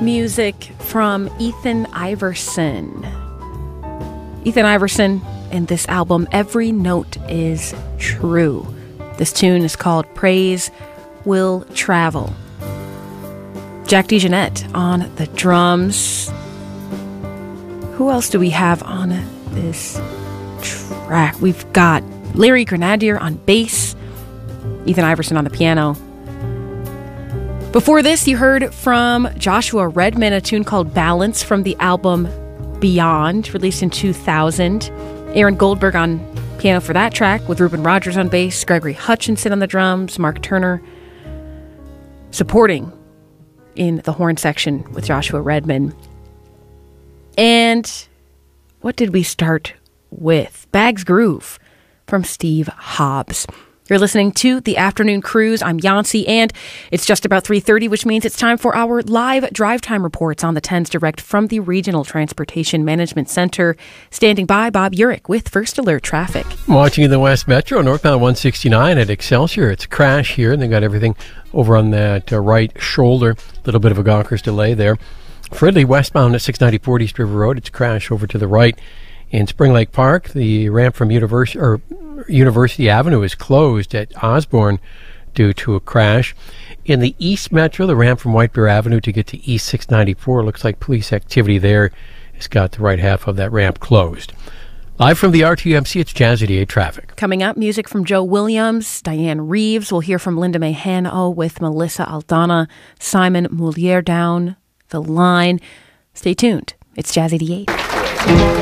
music from Ethan Iverson. Ethan Iverson and this album, Every Note is True. This tune is called Praise Will Travel. Jack DeJohnette on the drums. Who else do we have on this track? We've got Larry Grenadier on bass, Ethan Iverson on the piano. Before this, you heard from Joshua Redman, a tune called Balance from the album Beyond, released in 2000. Aaron Goldberg on piano for that track, with Reuben Rogers on bass, Gregory Hutchinson on the drums, Mark Turner supporting in the horn section with Joshua Redman. And what did we start with? Bags Groove from Steve Hobbs. You're listening to The Afternoon Cruise. I'm Yancy, and it's just about 3:30, which means it's time for our live drive time reports on the 10s direct from the Regional Transportation Management Center. Standing by, Bob Urich with First Alert Traffic. Watching the West Metro, northbound 169 at Excelsior. It's a crash here, and they got everything over on that right shoulder. A little bit of a gawker's delay there. Fridley, westbound at 694 East River Road. It's a crash over to the right. In Spring Lake Park, the ramp from University Avenue is closed at Osborne due to a crash. In the East Metro, the ramp from White Bear Avenue to get to East 694, looks like police activity there has got the right half of that ramp closed. Live from the RTMC, it's Jazz 88 Traffic. Coming up, music from Joe Williams, Diane Reeves. We'll hear from Linda May Hano with Melissa Aldana, Simon Moulier down the line. Stay tuned. It's Jazz 88.